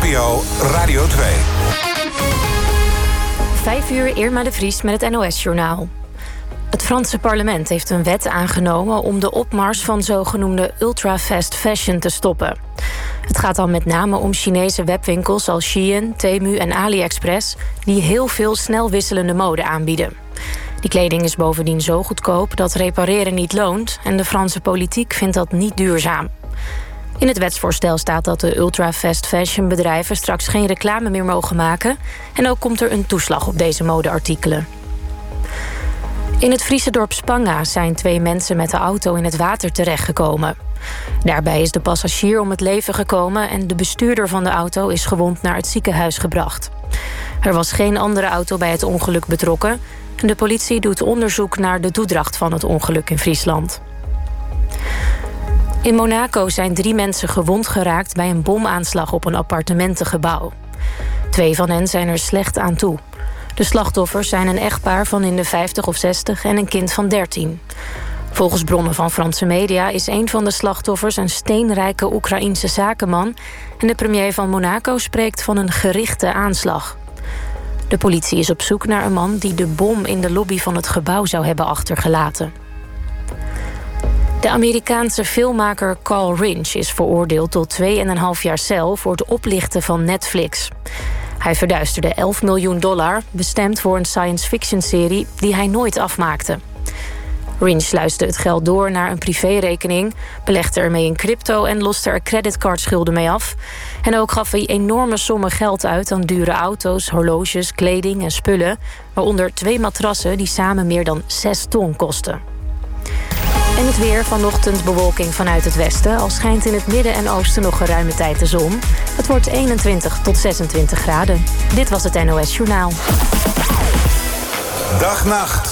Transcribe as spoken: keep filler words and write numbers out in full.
N P O Radio twee. Vijf uur, Irma de Vries met het N O S-journaal. Het Franse parlement heeft een wet aangenomen om de opmars van zogenoemde ultra-fast fashion te stoppen. Het gaat dan met name om Chinese webwinkels als Shein, Temu en AliExpress, die heel veel snel wisselende mode aanbieden. Die kleding is bovendien zo goedkoop dat repareren niet loont en de Franse politiek vindt dat niet duurzaam. In het wetsvoorstel staat dat de ultra-fast fashion bedrijven straks geen reclame meer mogen maken en ook komt er een toeslag op deze modeartikelen. In het Friese dorp Spanga zijn twee mensen met de auto in het water terechtgekomen. Daarbij is de passagier om het leven gekomen en de bestuurder van de auto is gewond naar het ziekenhuis gebracht. Er was geen andere auto bij het ongeluk betrokken en de politie doet onderzoek naar de toedracht van het ongeluk in Friesland. In Monaco zijn drie mensen gewond geraakt bij een bomaanslag op een appartementengebouw. Twee van hen zijn er slecht aan toe. De slachtoffers zijn een echtpaar van in de vijftig of zestig en een kind van dertien. Volgens bronnen van Franse media is een van de slachtoffers een steenrijke Oekraïense zakenman en de premier van Monaco spreekt van een gerichte aanslag. De politie is op zoek naar een man die de bom in de lobby van het gebouw zou hebben achtergelaten. De Amerikaanse filmmaker Carl Rinch is veroordeeld tot twee en een half jaar cel voor het oplichten van Netflix. Hij verduisterde elf miljoen dollar, bestemd voor een science-fiction-serie die hij nooit afmaakte. Rinch sluiste het geld door naar een privérekening, belegde ermee in crypto en loste er creditcardschulden mee af. En ook gaf hij enorme sommen geld uit aan dure auto's, horloges, kleding en spullen, waaronder twee matrassen die samen meer dan zes ton kosten. En het weer, vanochtend bewolking vanuit het westen, al schijnt in het midden en oosten nog geruime tijd de zon. Het wordt eenentwintig tot zesentwintig graden. Dit was het N O S Journaal. Dag, nacht.